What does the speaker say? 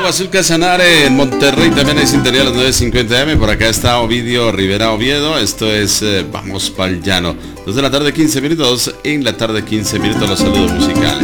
Agua Azul Casanare en Monterrey también hay sintonía a las 9:50 AM. Por acá está Ovidio Rivera Oviedo. Esto es Vamos Pa'l Llano. 2 de la tarde 15 minutos. En la tarde 15 minutos los saludos musicales.